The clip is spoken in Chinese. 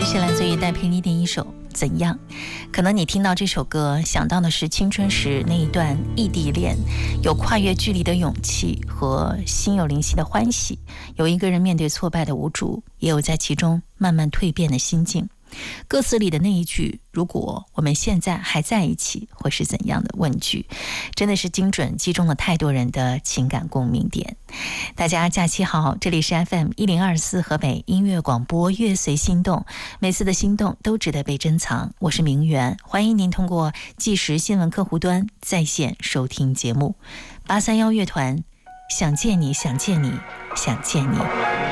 这是来自于戴佩妮的一首《怎样》。可能你听到这首歌，想到的是青春时那一段异地恋，有跨越距离的勇气和心有灵犀的欢喜，有一个人面对挫败的无助，也有在其中慢慢蜕变的心境。歌词里的那一句“如果我们现在还在一起，会是怎样的”问句，真的是精准击中了太多人的情感共鸣点。大家假期好，这里是 FM1024 河北音乐广播，乐随心动，每次的心动都值得被珍藏。我是明媛，欢迎您通过即时新闻客户端在线收听节目。831乐团，想见你，想见你，想见你。